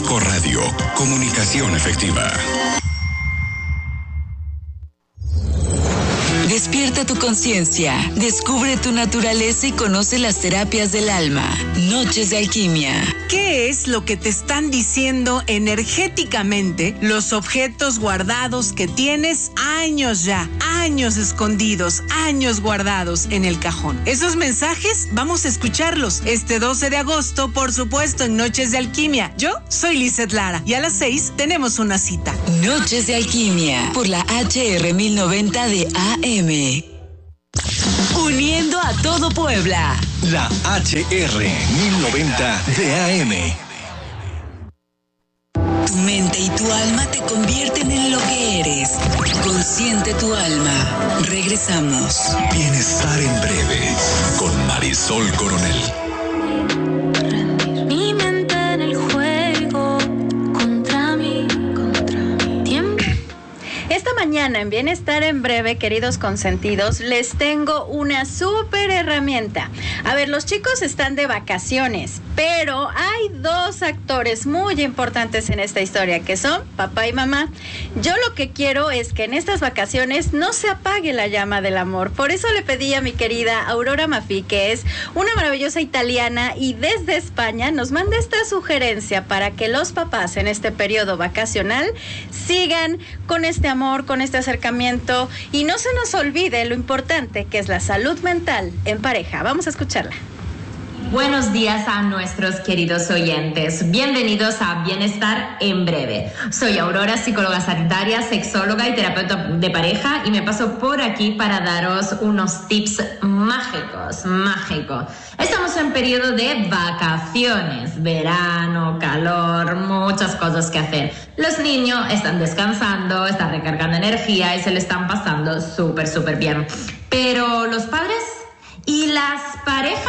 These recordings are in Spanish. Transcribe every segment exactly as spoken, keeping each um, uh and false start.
México Radio, comunicación efectiva. Despierta tu conciencia, descubre tu naturaleza y conoce las terapias del alma. Noches de Alquimia. ¿Qué es lo que te están diciendo energéticamente los objetos guardados que tienes años ya, años escondidos, años guardados en el cajón? Esos mensajes vamos a escucharlos este doce de agosto, por supuesto, en Noches de Alquimia. Yo soy Lizeth Lara y a las seis tenemos una cita. Noches de Alquimia por la H R mil noventa de A M. Uniendo a todo Puebla. La H R mil noventa de A M. Tu mente y tu alma te convierten en lo que eres. Consciente tu alma. Regresamos. Bienestar en breve con Marisol Coronel. Mi mente en el juego contra mí, contra mí. Tiempo. Esta mañana en Bienestar en Breve, queridos consentidos, les tengo una súper herramienta. A ver, los chicos están de vacaciones, pero hay dos actores muy importantes en esta historia, que son papá y mamá. Yo lo que quiero es que en estas vacaciones no se apague la llama del amor. Por eso le pedí a mi querida Aurora Maffí, que es una maravillosa italiana y desde España nos manda esta sugerencia para que los papás en este periodo vacacional sigan con este amor, con este acercamiento y no se nos olvide lo importante que es la salud mental en pareja. Vamos a escucharla. Buenos días a nuestros queridos oyentes. Bienvenidos a Bienestar en Breve. Soy Aurora, psicóloga sanitaria, sexóloga y terapeuta de pareja, y me paso por aquí para daros unos tips mágicos, mágicos. Estamos en periodo de vacaciones, verano, calor, muchas cosas que hacer. Los niños están descansando, están recargando energía y se le están pasando súper, súper bien. Pero los padres y las parejas,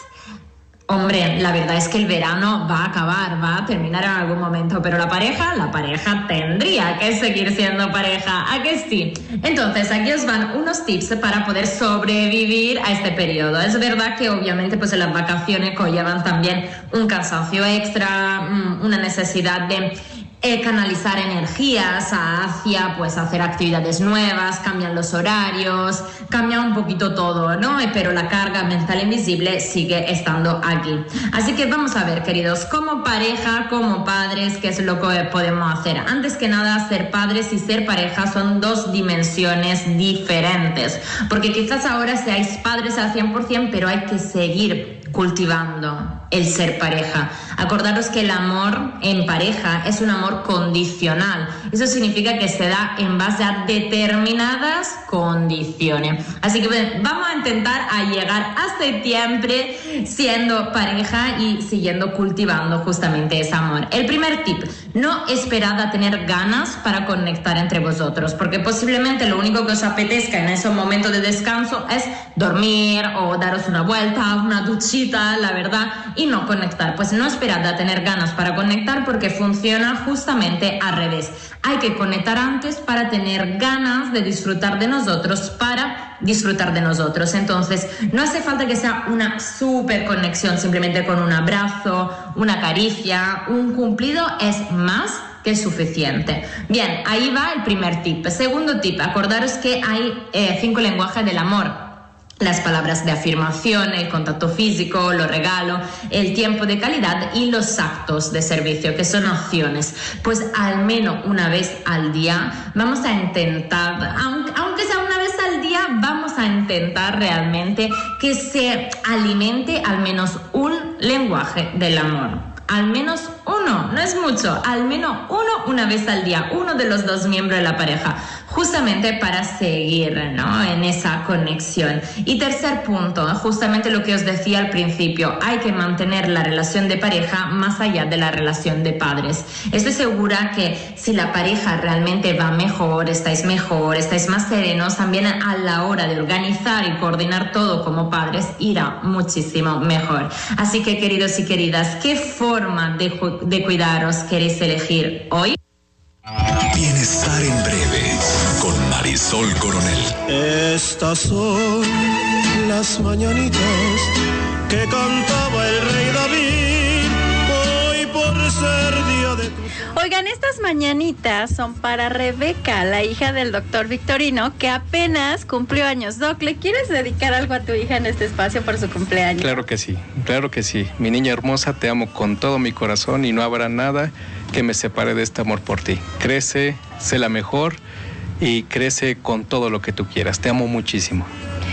hombre, la verdad es que el verano va a acabar, va a terminar en algún momento, pero la pareja, la pareja tendría que seguir siendo pareja, ¿a que sí? Entonces, aquí os van unos tips para poder sobrevivir a este periodo. Es verdad que obviamente pues las vacaciones conllevan también un cansancio extra, una necesidad de Eh, canalizar energías hacia pues hacer actividades nuevas, cambian los horarios, cambia un poquito todo, ¿no? Pero la carga mental invisible sigue estando aquí. Así que vamos a ver, queridos, como pareja, como padres, ¿qué es lo que podemos hacer? Antes que nada, ser padres y ser pareja son dos dimensiones diferentes, porque quizás ahora seáis padres al cien por ciento, pero hay que seguir cultivando el ser pareja. Acordaros que el amor en pareja es un amor condicional. Eso significa que se da en base a determinadas condiciones. Así que bueno, vamos a intentar a llegar a septiembre siendo pareja y siguiendo cultivando justamente ese amor. El primer tip: no esperad a tener ganas para conectar entre vosotros, porque posiblemente lo único que os apetezca en esos momentos de descanso es dormir o daros una vuelta, una duchita, la verdad, y no conectar. Pues no esperad a tener ganas para conectar, porque funciona justamente al revés. Hay que conectar antes para tener ganas de disfrutar de nosotros, para disfrutar de nosotros. Entonces, no hace falta que sea una súper conexión, simplemente con un abrazo, una caricia, un cumplido es más que suficiente. Bien, ahí va el primer tip. Segundo tip: acordaros que hay eh, cinco lenguajes del amor. Las palabras de afirmación, el contacto físico, los regalos, el tiempo de calidad y los actos de servicio, que son opciones. Pues al menos una vez al día vamos a intentar, aunque, aunque sea una vez al día, vamos a intentar realmente que se alimente al menos un lenguaje del amor. Al menos uno, no es mucho, al menos uno una vez al día, uno de los dos miembros de la pareja, justamente para seguir, ¿no?, en esa conexión. Y tercer punto, justamente lo que os decía al principio, hay que mantener la relación de pareja más allá de la relación de padres. Estoy segura que si la pareja realmente va mejor, estáis mejor, estáis más serenos, también a la hora de organizar y coordinar todo como padres irá muchísimo mejor. Así que, queridos y queridas, ¿qué forma de, de cuidaros queréis elegir hoy? Bienestar en Breve con Marisol Coronel. Estas son las mañanitas que cantaba el rey David, hoy por ser día de tu Oigan, estas mañanitas son para Rebeca, la hija del doctor Victorino, que apenas cumplió años. Doc, ¿le quieres dedicar algo a tu hija en este espacio por su cumpleaños? Claro que sí, claro que sí. Mi niña hermosa, te amo con todo mi corazón y no habrá nada que me separe de este amor por ti. Crece, sé la mejor y crece con todo lo que tú quieras. Te amo muchísimo.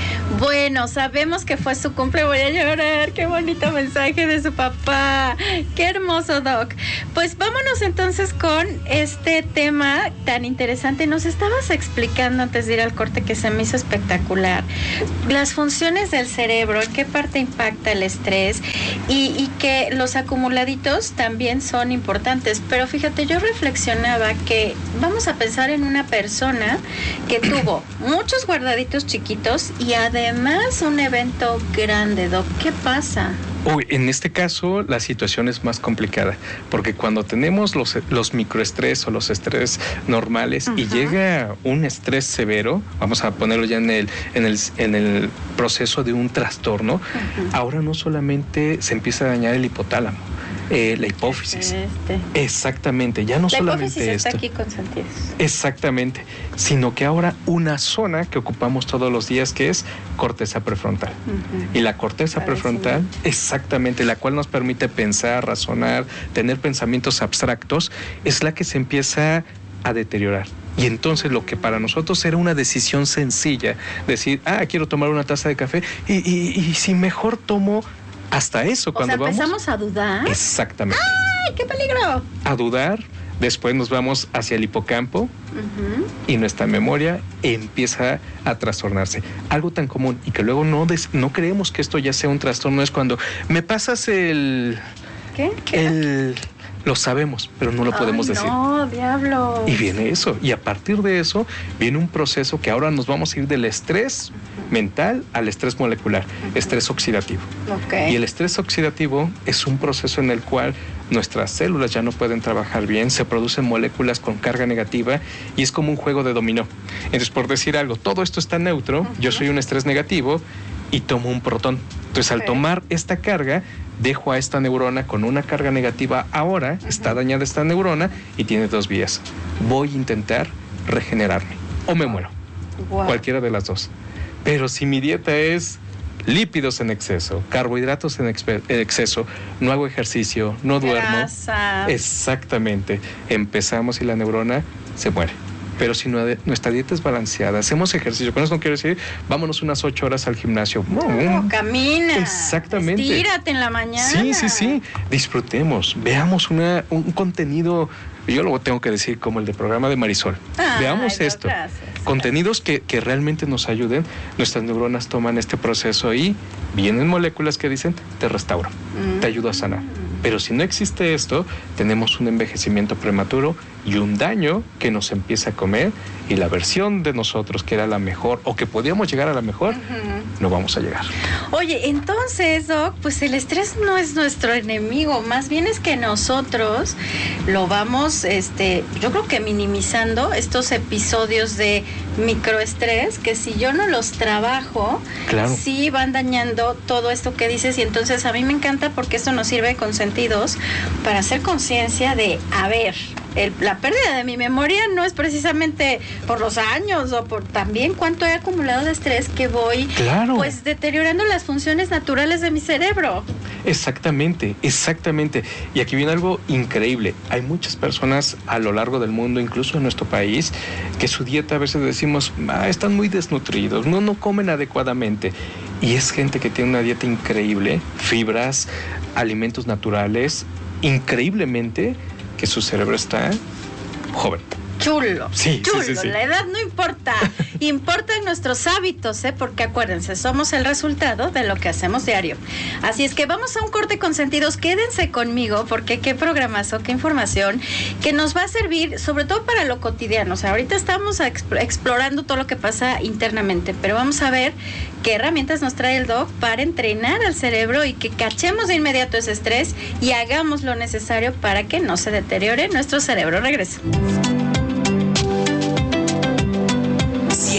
Bueno, sabemos que fue su cumple, voy a llorar, qué bonito mensaje de su papá, qué hermoso, Doc. Pues vámonos entonces con este tema tan interesante. Nos estabas explicando antes de ir al corte, que se me hizo espectacular, las funciones del cerebro, en qué parte impacta el estrés y, y que los acumuladitos también son importantes. Pero fíjate, yo reflexionaba que vamos a pensar en una persona que tuvo muchos guardaditos chiquitos y además Además, un evento grande, Doc. ¿Qué pasa? Uy, en este caso, la situación es más complicada, porque cuando tenemos los, los microestrés o los estrés normales, uh-huh, y llega un estrés severo, vamos a ponerlo ya en el, en el, en el proceso de un trastorno, uh-huh, ahora no solamente se empieza a dañar el hipotálamo, Eh, la hipófisis. Este. Exactamente, ya no la solamente hipófisis esto. Está aquí consentidos. Exactamente, sino que ahora una zona que ocupamos todos los días, que es corteza prefrontal. Uh-huh. Y la corteza Parece prefrontal, bien. exactamente, la cual nos permite pensar, razonar, tener pensamientos abstractos, es la que se empieza a deteriorar. Y entonces lo que para nosotros era una decisión sencilla, decir, ah, quiero tomar una taza de café, y, y, y si mejor tomo hasta eso, o cuando sea, empezamos vamos, a dudar. Exactamente. ¡Ay, qué peligro! A dudar, después nos vamos hacia el hipocampo, uh-huh, y nuestra memoria empieza a trastornarse. Algo tan común y que luego no, des, no creemos que esto ya sea un trastorno es cuando me pasas el... ¿Qué? ¿Qué? El... Lo sabemos, pero no lo podemos Ay, decir. No, diablo. Y viene eso. Y a partir de eso viene un proceso que ahora nos vamos a ir del estrés mental al estrés molecular, uh-huh, estrés oxidativo. Okay. Y el estrés oxidativo es un proceso en el cual nuestras células ya no pueden trabajar bien, se producen moléculas con carga negativa y es como un juego de dominó. Entonces, por decir algo, todo esto está neutro, uh-huh, yo soy un estrés negativo y tomo un protón. Entonces, okay, al tomar esta carga, dejo a esta neurona con una carga negativa ahora, uh-huh, está dañada esta neurona y tiene dos vías. Voy a intentar regenerarme o me muero. Wow. Cualquiera de las dos. Pero si mi dieta es lípidos en exceso, carbohidratos en, expe- en exceso, no hago ejercicio, no duermo. Grasas. Exactamente. Empezamos y la neurona se muere. Pero si no, nuestra dieta es balanceada, hacemos ejercicio, con eso no quiero decir, vámonos unas ocho horas al gimnasio. No, no, camina. Exactamente. Estírate en la mañana. Sí, sí, sí. Disfrutemos, veamos una, un contenido, yo lo tengo que decir como el de programa de Marisol. Ay, veamos esto. Gracias. Contenidos que, que realmente nos ayuden. Nuestras neuronas toman este proceso y vienen moléculas que dicen, te restauro, mm. te ayudo a sanar. Pero si no existe esto, tenemos un envejecimiento prematuro y un daño que nos empieza a comer y la versión de nosotros que era la mejor o que podíamos llegar a la mejor, uh-huh, no vamos a llegar. Oye, entonces, Doc, pues el estrés no es nuestro enemigo, más bien es que nosotros lo vamos, este, yo creo que minimizando estos episodios de microestrés, que si yo no los trabajo, claro, sí van dañando todo esto que dices. Y entonces a mí me encanta porque esto nos sirve con sentidos para hacer conciencia de, a ver, el, la pérdida de mi memoria no es precisamente por los años o por también cuánto he acumulado de estrés que voy, claro, pues deteriorando las funciones naturales de mi cerebro. Exactamente, exactamente. Y aquí viene algo increíble. Hay muchas personas a lo largo del mundo, incluso en nuestro país, que su dieta a veces decimos, ah, están muy desnutridos, no, no comen adecuadamente. Y es gente que tiene una dieta increíble, fibras, alimentos naturales, increíblemente que su cerebro está joven. Chulo, sí, chulo, sí, sí, sí. La edad no importa, importan nuestros hábitos, ¿eh? Porque acuérdense, somos el resultado de lo que hacemos diario. Así es que vamos a un corte con sentidos, quédense conmigo porque qué programazo, qué información que nos va a servir sobre todo para lo cotidiano. O sea, ahorita estamos explorando todo lo que pasa internamente, pero vamos a ver qué herramientas nos trae el Doc para entrenar al cerebro y que cachemos de inmediato ese estrés y hagamos lo necesario para que no se deteriore nuestro cerebro. Regreso. Si hay música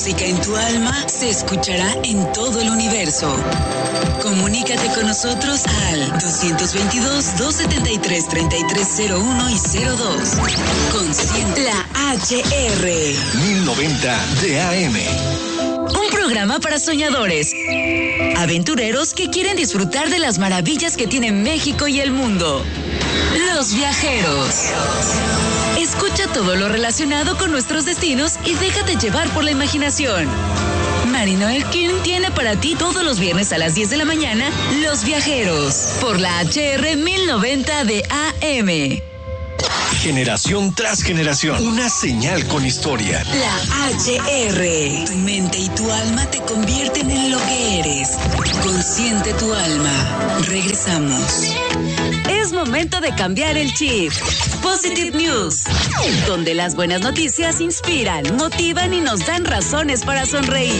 música en tu alma se escuchará en todo el universo. Comunícate con nosotros al dos veintidós, doscientos setenta y tres, treinta y tres cero uno y cero dos. Consciente. La H R. mil noventa de A M. Un programa para soñadores, aventureros que quieren disfrutar de las maravillas que tiene México y el mundo. Los viajeros. Escucha todo lo relacionado con nuestros destinos y déjate llevar por la imaginación. Marinoel King tiene para ti todos los viernes a las diez de la mañana Los Viajeros, por la H R mil noventa de A M. Generación tras generación, una señal con historia. La H R. Tu mente y tu alma te convierten en lo que eres. Consciente tu alma. Regresamos. Es momento de cambiar el chip. Positive News, donde las buenas noticias inspiran, motivan y nos dan razones para sonreír.